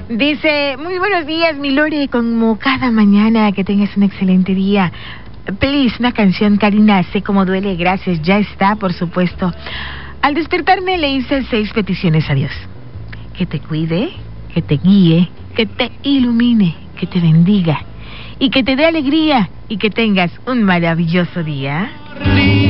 Dice, muy buenos días, mi Lore, como cada mañana, que tengas un excelente día. Please, una canción, Karina, sé cómo duele, gracias, ya está, por supuesto. Al despertarme le hice 6 peticiones a Dios. Que te cuide, que te guíe, que te ilumine, que te bendiga y que te dé alegría y que tengas un maravilloso día.